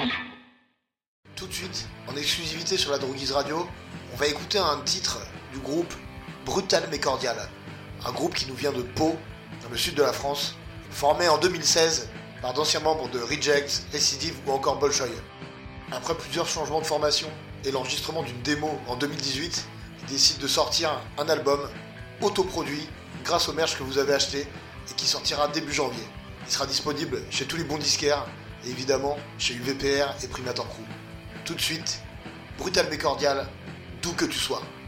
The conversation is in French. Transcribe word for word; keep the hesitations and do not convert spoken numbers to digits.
Tout de suite, en exclusivité sur la Droguise Radio, on va écouter un titre du groupe Brutal mais Cordial. Un groupe qui nous vient de Pau, dans le sud de la France, formé en deux mille seize par d'anciens membres de Reject, Recidive ou encore Bolshoi. Après plusieurs changements de formation et l'enregistrement d'une démo en deux mille dix-huit, ils décident de sortir un album autoproduit grâce au merch que vous avez acheté et qui sortira début janvier. Il sera disponible chez tous les bons disquaires et évidemment chez U V P R et Primator Crew. Tout de suite, Brutal mais Cordial, d'où que tu sois.